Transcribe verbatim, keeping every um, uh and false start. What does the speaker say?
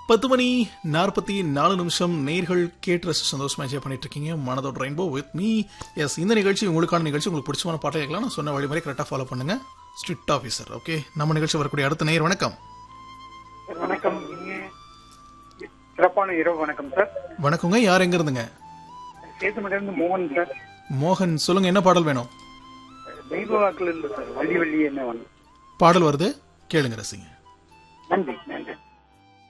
பத்து மணி நாற்பத்தி நாலு நிமிஷம் நேர்கள் கேட்டு ரசி சந்தோஷமா என்ஜாய் பண்ணிட்டு இருக்கீங்க மனதோட ரெயின்போ வித் மீ. எஸ், இந்த நிகழ்ச்சி உங்களுக்கான நிகழ்ச்சி. உங்களுக்கு பிடிச்சமான பாட்டை கேட்கலாம். நான் சொன்ன வழிமுறை கரெக்டாக ஃபாலோ பண்ணுங்க. Strict officer. ஓகே, நம்ம நிகழ்ச்சி வரக்கூடிய அடுத்த நேர். வணக்கம். வணக்கம். சிறப்பான இரவு வணக்கம் சார். வணக்கங்க. யார் எங்க இருந்துங்க? சேதுமட்டிலிருந்து மோகன் சார். மோகன், சொல்லுங்க, என்ன பாடல் வேணும்? தெய்வ வாக்குல இருந்து சார். வள்ளி வள்ளி என்ன பாடல் வருது, கேளுங்க, ரசிங்க. நன்றி.